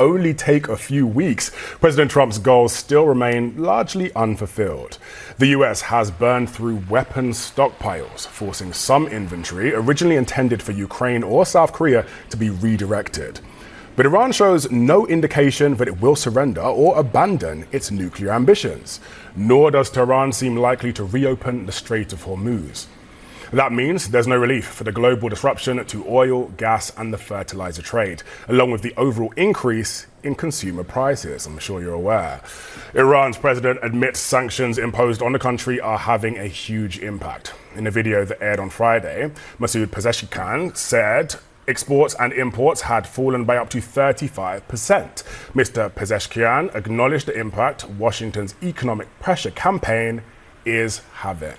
only take a few weeks, President Trump's goals still remain largely unfulfilled. The US has burned through weapons stockpiles, forcing some inventory originally intended for Ukraine or South Korea to be redirected. But Iran shows no indication that it will surrender or abandon its nuclear ambitions, nor does Tehran seem likely to reopen the Strait of Hormuz. That means there's no relief for the global disruption to oil, gas and the fertilizer trade, along with the overall increase in consumer prices, I'm sure you're aware. Iran's president admits sanctions imposed on the country are having a huge impact. In a video that aired on Friday, Masoud Pezeshkian said exports and imports had fallen by up to 35%. Mr. Pezeshkian acknowledged the impact Washington's economic pressure campaign is having.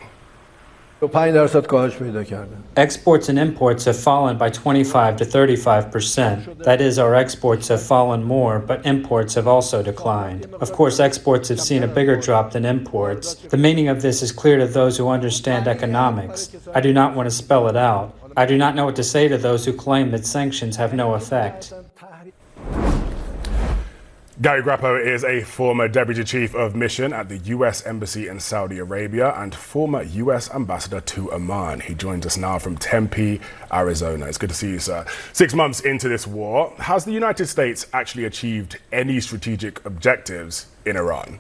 Exports and imports have fallen by 25 to 35%. That is, our exports have fallen more, but imports have also declined. Of course, exports have seen a bigger drop than imports. The meaning of this is clear to those who understand economics. I do not want to spell it out. I do not know what to say to those who claim that sanctions have no effect. Gary Grappo is a former Deputy Chief of Mission at the U.S. Embassy in Saudi Arabia and former U.S. Ambassador to Oman. He joins us now from Tempe, Arizona. It's good to see you, sir. 6 months into this war, has the United States actually achieved any strategic objectives in Iran?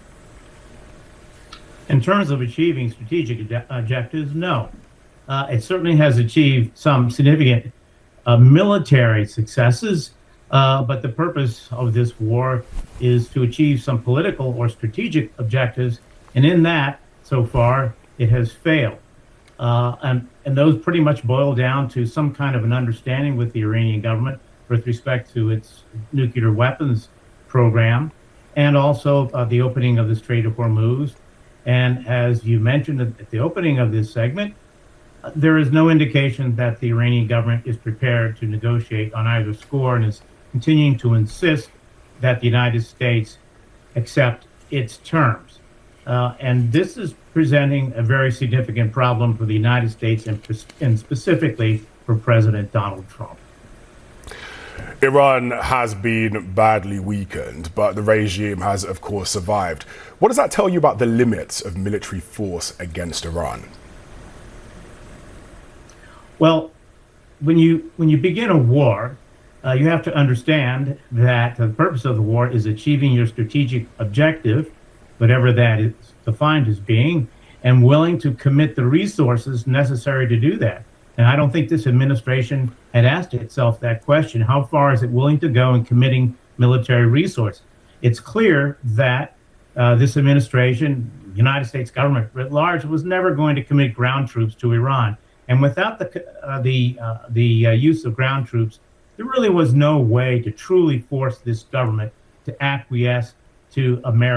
In terms of achieving strategic objectives, no. It certainly has achieved some significant military successes. But the purpose of this war is to achieve some political or strategic objectives. And in that, so far, it has failed. And those pretty much boil down to some kind of an understanding with the Iranian government with respect to its nuclear weapons program, and also the opening of the Strait of Hormuz. And as you mentioned at the opening of this segment, there is no indication that the Iranian government is prepared to negotiate on either score and is continuing to insist that the United States accept its terms. And this is presenting a very significant problem for the United States and specifically for President Donald Trump. Iran has been badly weakened, but the regime has, of course, survived. What does that tell you about the limits of military force against Iran? Well, when you begin a war, you have to understand that the purpose of the war is achieving your strategic objective, whatever that is defined as being, and willing to commit the resources necessary to do that. And I don't think this administration had asked itself that question. How far is it willing to go in committing military resources? It's clear that this administration, the United States government writ large, was never going to commit ground troops to Iran. And without the use of ground troops, there really was no way to truly force this government to acquiesce to America.